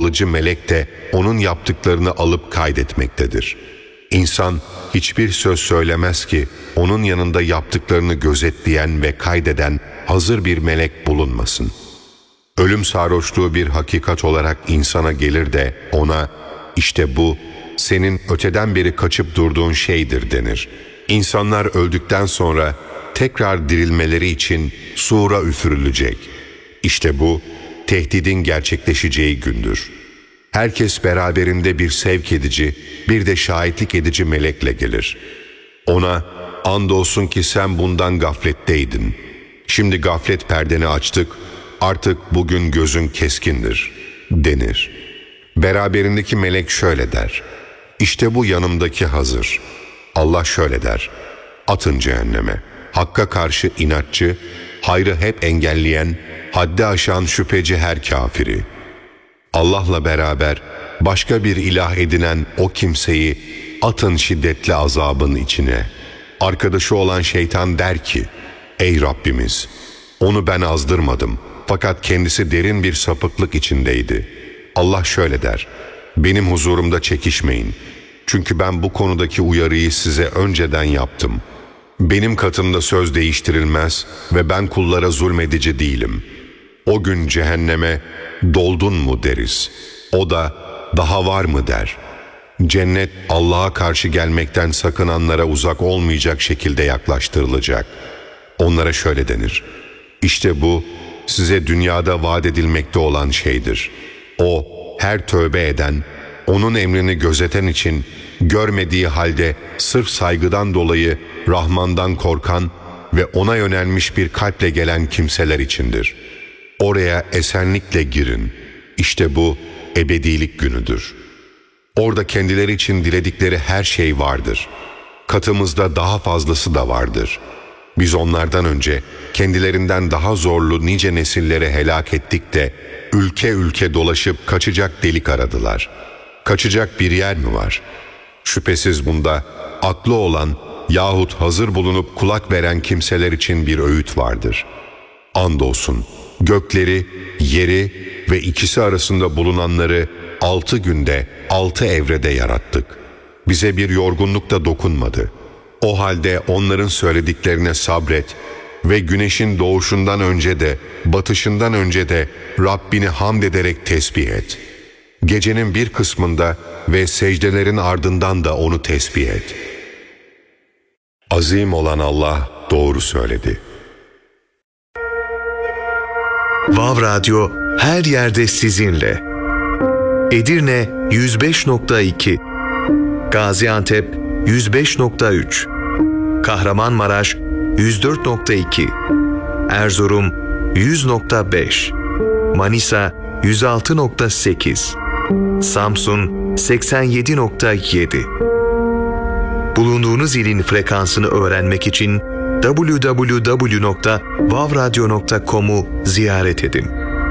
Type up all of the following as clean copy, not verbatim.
alıcı melek de onun yaptıklarını alıp kaydetmektedir. İnsan hiçbir söz söylemez ki onun yanında yaptıklarını gözetleyen ve kaydeden hazır bir melek bulunmasın. Ölüm sarhoşluğu bir hakikat olarak insana gelir de ona işte bu senin öteden beri kaçıp durduğun şeydir denir. İnsanlar öldükten sonra tekrar dirilmeleri için sura üfürülecek. İşte bu tehdidin gerçekleşeceği gündür. Herkes beraberinde bir sevk edici, bir de şahitlik edici melekle gelir. Ona andolsun ki sen bundan gafletteydin. Şimdi gaflet perdeni açtık, artık bugün gözün keskindir denir. Beraberindeki melek şöyle der: İşte bu yanımdaki hazır. Allah şöyle der: atın cehenneme. Hakka karşı inatçı, hayrı hep engelleyen, haddi aşan şüpheci her kafiri. Allah'la beraber başka bir ilah edinen o kimseyi atın şiddetli azabın içine. Arkadaşı olan şeytan der ki: ey Rabbimiz, onu ben azdırmadım, fakat kendisi derin bir sapıklık içindeydi. Allah şöyle der: benim huzurumda çekişmeyin. Çünkü ben bu konudaki uyarıyı size önceden yaptım. Benim katımda söz değiştirilmez ve ben kullara zulmedici değilim. O gün cehenneme doldun mu deriz. O da daha var mı der. Cennet Allah'a karşı gelmekten sakınanlara uzak olmayacak şekilde yaklaştırılacak. Onlara şöyle denir: İşte bu size dünyada vaat edilmekte olan şeydir. O her tövbe eden, onun emrini gözeten için görmediği halde sırf saygıdan dolayı Rahman'dan korkan ve ona yönelmiş bir kalple gelen kimseler içindir. Oraya esenlikle girin. İşte bu ebedilik günüdür. Orada kendileri için diledikleri her şey vardır. Katımızda daha fazlası da vardır. Biz onlardan önce kendilerinden daha zorlu nice nesilleri helak ettik de ülke ülke dolaşıp kaçacak delik aradılar. Kaçacak bir yer mi var? Şüphesiz bunda aklı olan yahut hazır bulunup kulak veren kimseler için bir öğüt vardır. Andolsun gökleri, yeri ve ikisi arasında bulunanları 6 günde 6 evrede yarattık. Bize bir yorgunluk da dokunmadı. O halde onların söylediklerine sabret ve güneşin doğuşundan önce de batışından önce de Rabbini hamd ederek tesbih et. Gecenin bir kısmında ve secdelerin ardından da onu tesbih et. Azim olan Allah doğru söyledi. Vav Radyo her yerde sizinle. Edirne 105.2, Gaziantep 105.3, Kahramanmaraş 104.2, Erzurum 100.5, Manisa 106.8, Samsun 87.7. Bulunduğunuz ilin frekansını öğrenmek için www.vavradyo.com'u ziyaret edin.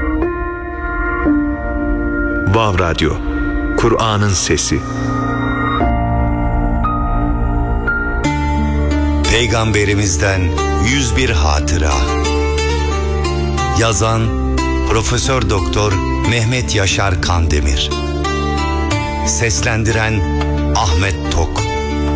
Vav Radyo, Kur'an'ın sesi. Peygamberimizden 101 hatıra. Yazan Profesör Doktor Mehmet Yaşar Kandemir. Seslendiren Ahmet Tok.